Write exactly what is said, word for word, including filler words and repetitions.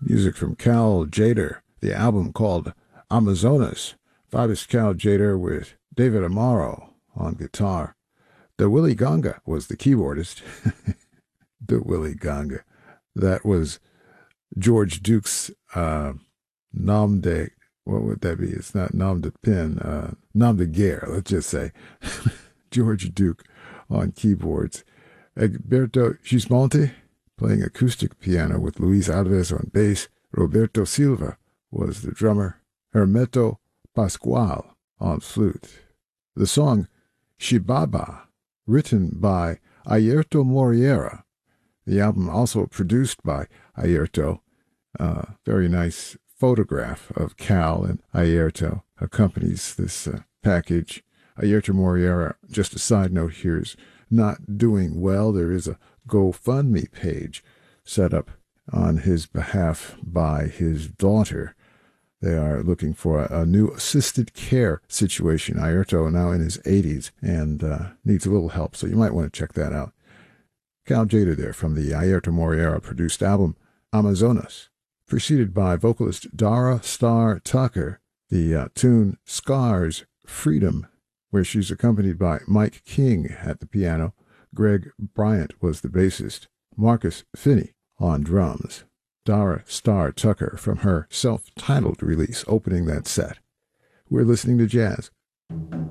Music from Cal Tjader, the album called Amazonas. Fabius Cal Tjader with David Amaro on guitar. The Willy Ganga was the keyboardist. The Willy Ganga. That was George Duke's uh, nom de, what would that be? It's not nom de pin, uh, nom de guerre, let's just say. George Duke on keyboards. Egberto Gismonti playing acoustic piano with Luis Alves on bass. Roberto Silva was the drummer. Hermeto Pascual on flute. The song Shibaba, written by Airto Moreira. The album also produced by Airto. Uh, very nice photograph of Cal and Airto accompanies this uh, package. Airto Moreira, just a side note here, is not doing well. There is a GoFundMe page set up on his behalf by his daughter. They are looking for a, a new assisted care situation. Airto, now in his eighties, and uh, needs a little help, so you might want to check that out. Cal Tjader there from the Airto Moreira produced album Amazonas, preceded by vocalist Dara Star Tucker, the uh, tune Scars Freedom, where she's accompanied by Mike King at the piano. Greg Bryant was the bassist. Marcus Finney on drums. Dara Star Tucker from her self-titled release opening that set. We're listening to jazz.